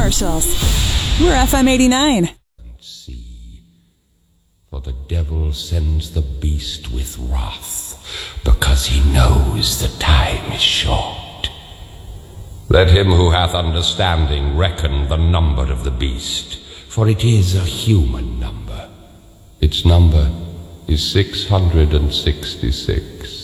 commercials. We're FM 89. See, for the devil sends the beast with wrath, because he knows the time is short. Let him who hath understanding reckon the number of the beast, for it is a human number. Its number is 666.